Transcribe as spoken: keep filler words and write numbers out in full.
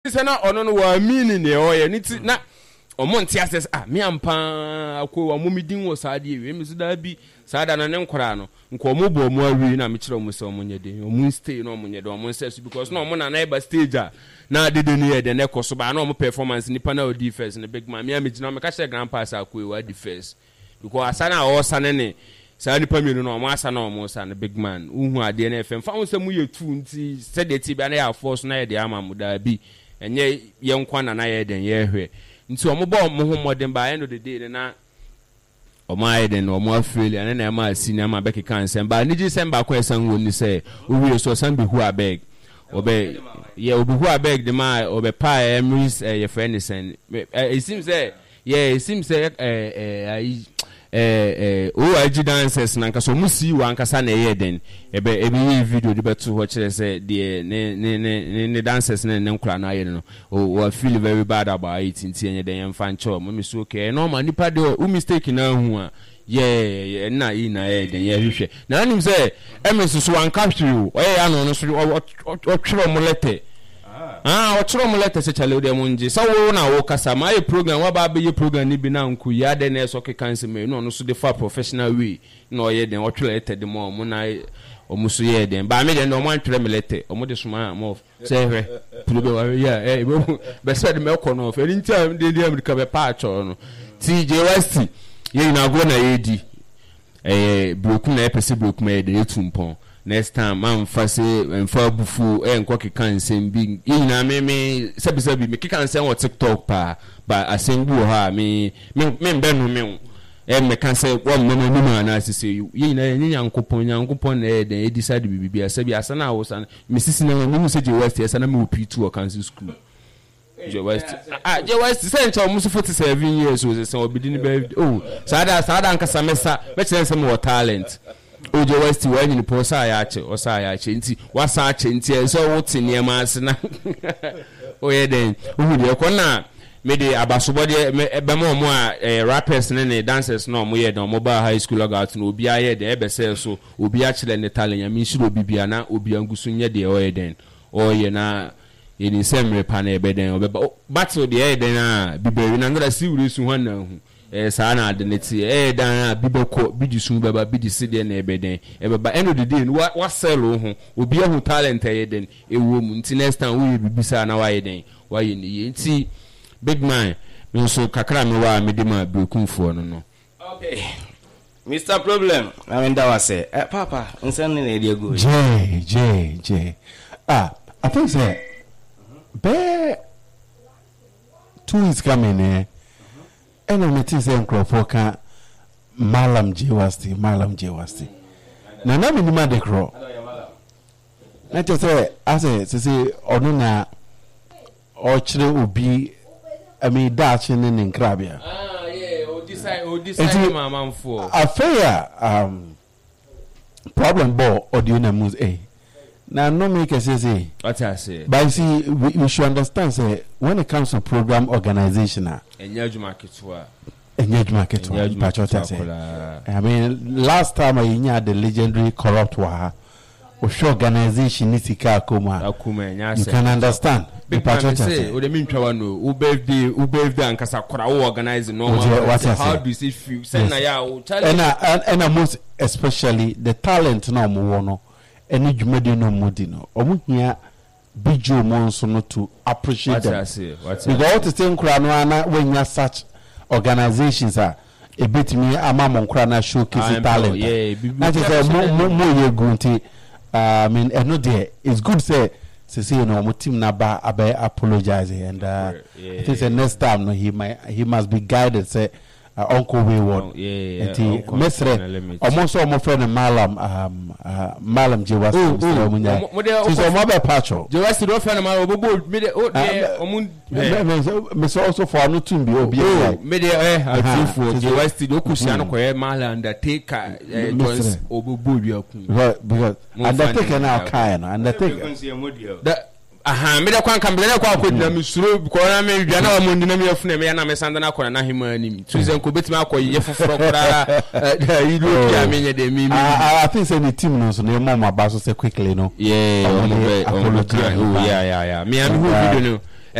say na ono no wa meaning e o ye niti na omo ntia says ah me ampa akwo omo midin wo saade ewe me so da bi saada na ne nkora no nko omo bo omo awi na me kire omo se omo nyede omo stay na omo nyede omo say because na omo na na eba stage a na de de ne de ne koso ba na omo performance nipa na odi first ne big man me amegina me ka share grandpa sa akwo e wa di first because asana o sane ne sa nipa mienu no omo asa na omo sa ne big man uhu ade na fm fa won mu ye tu nti said the ti ba na ya force na ye de amamu da bi enye ye nkwa na na ye den ye hwe nti omo ba omo ho modern ba end of the day na omo aye den omo afeli ane na ma senior ma be keka nsem ba ni ji sem ba kwa esan wo ni say owi so san be who abeg obe yeah obi who abeg the ma obe pa emis your friend is and it seems say yeah it seems say eh eh eh eh o agi dancers na nka so musi wa nka sa na ye den ebe ebe video de beto ho kire say the ne ne ne ne dancers ne ne nkura na ye no o feel very bad about it nti enye den yem fan cho mo mi so okay no ma nipa de o mistake na hu a yeah na yi na ye den ye hwehwe na nim say emis so wan capture you o ye ya no no so o twero mo lete ah o twero mo lete se chale o de mo nje sa wo na wo kasa ma ye program wa ba be ye program ni bi na nku ya de na so ke cancel me no no so the far professional way no ye den o twero lete de mo mo na o mo so ye den ba me den no mo twero me lete o mo de suma mo say hwe program wa ya eh be said me ko no fe nti am de de America be pa cho no T J West ye na go na ye di eh broku na e pese broku me de etumpon next time man fase enfa bufu e nko keka nsem bi ina me me sabi sabi me keka nsem wo TikTok pa ba asem bi wo ha me me be no me e me kan say wo me no no na asese yi na nya yankopon yankopon na e den e decide bibi asabi asana wo san me sisi na me say J West asana me P two or Kansas school J West ah J West say ncha mo forty-seven years o say obidi ni be oh sada sada nka samesa me chere say me talent o J West wa nyini po sa ya che o sa ya che nti wa sa che nti so wo tene ma asena o ye den o hu de ko na me de abasobo de be mo mo a rappers ne ne dancers no mo ye den mo ba high school logout no obi aye de e be say so obi a chele ne talent ya mi shiro obi bia na obi angusu nye de o ye den o ye na ini semre pa na e be den o be battle de e den a biberi na ngara si wure su hwan na hu eh sana adeneti eh dan bibeko bidisu baba bidisi de na ebeden e baba end of the day wa wa sell ho obi ahu talent e den ewo mu nti next time we bibisa na wa yeden wa ye ni nti big man me so kakra me wa me de ma bekunfo no no okay Mister Problem I mean that was say eh papa nsan ne dey go j j j ah I think say be two is coming eh eno meti se nkrofo ka Malam J West Malam J West na na me ni ma de kro na te se ase se se onu na o chire obi ami dachi ne ne nkrabia ah yeah o decide o decide mama mfo affair um problem bo audio na mus eh na no make say say what I say but you see we, we should understand say when it comes to program organization enyajuma kitwa enyajuma kitwa pachota say I mean last time I had the legendary corrupt wa o show organization nisika akoma akoma enya you can understand the pachota say o de mintwa no u birthday u birthday ankasa kora o organize no how do you see feel say na ya o challenge and and most especially the talent na mo no any jumadi no modi no omuhia bijo monso no to appreciate them because what is saying kura no ana when you such organizations are a bit me amamon kura na showcase talent yeah that is mo mo ye gunti I mean and no there it's good say say you know mo team na ba abai apologize and uh, yeah, I think the next time no he might he must be guided say Uh, Uncle Wayward, oh, yeah, yeah, yeah. Mesre, almost all my friend Malam, um, uh, Malam J West, oh, oh, so my bad patcho. J West, no friend of mine, oh, made it, oh, Miss also for no to be obedient. Made it, I think for J West, no Kusiano, Malam, undertaker, Jones, Obubu, because undertaker now, kind, undertaker. aha me da kwan kan bele kwa kodina misuro ko na me dua na mo ndina me afuna me na me sanda na kona na hima anim tuzen ko betima akoye foforo kora yi do pia me nye de mi mi I think say the team no so na mo ma ba so say quickly no yeah oh yeah yeah yeah me am who video no